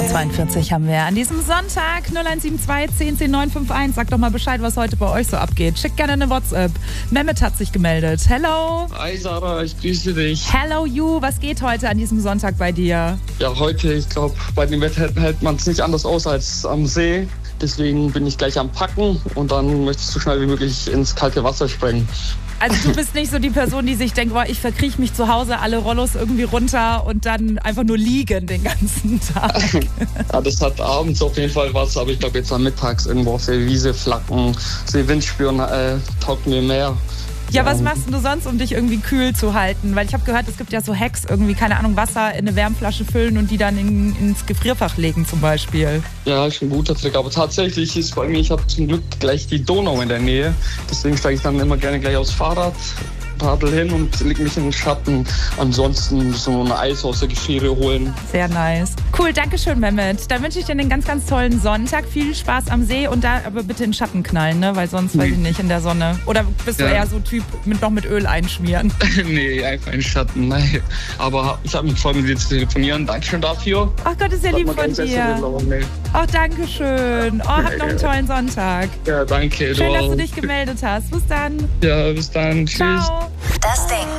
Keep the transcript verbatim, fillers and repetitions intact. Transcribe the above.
zweiundvierzig haben wir an diesem Sonntag. null eins sieben zwei, zehn, zehn, neun fünf eins. Sagt doch mal Bescheid, was heute bei euch so abgeht. Schickt gerne eine WhatsApp. Mehmet hat sich gemeldet. Hello. Hi Sarah, ich grüße dich. Hello you. Was geht heute an diesem Sonntag bei dir? Ja, heute, ich glaube, bei dem Wetter hält man es nicht anders aus als am See. Deswegen bin ich gleich am Packen und dann möchte ich so schnell wie möglich ins kalte Wasser springen. Also du bist nicht so die Person, die sich denkt, boah, ich verkrieche mich zu Hause, alle Rollos irgendwie runter und dann einfach nur liegen den ganzen Tag. Ja, das hat abends auf jeden Fall was, aber ich glaube jetzt am Mittags irgendwo auf der Wiese flacken, den Wind spüren, äh, taugt mir mehr. Ja, was machst du sonst, um dich irgendwie kühl zu halten? Weil ich habe gehört, es gibt ja so Hacks, irgendwie, keine Ahnung, Wasser in eine Wärmflasche füllen und die dann in, ins Gefrierfach legen zum Beispiel. Ja, ist ein guter Trick, aber tatsächlich ist bei mir, ich habe zum Glück gleich die Donau in der Nähe, deswegen steige ich dann immer gerne gleich aufs Fahrrad, paddel hin und leg mich in den Schatten. Ansonsten so ein Eis aus der Gefriere holen. Sehr nice. Cool, danke schön, Mehmet. Dann wünsche ich dir einen ganz, ganz tollen Sonntag. Viel Spaß am See und da aber bitte in den Schatten knallen, ne? Weil sonst, weiß ich nicht, in der Sonne. Oder bist du Ja. eher so Typ mit noch mit Öl einschmieren? Nee, einfach in den Schatten, nein. Aber ich habe mich gefreut, mit dir zu telefonieren. Dankeschön dafür. Ach Gott, ist ja lieb von dir. Ach, danke schön. Oh, hab noch einen tollen Sonntag. Ja, danke. Schön, dass du auch. dich gemeldet hast. Bis dann. Ja, bis dann. Tschüss. Ciao. Das Ding.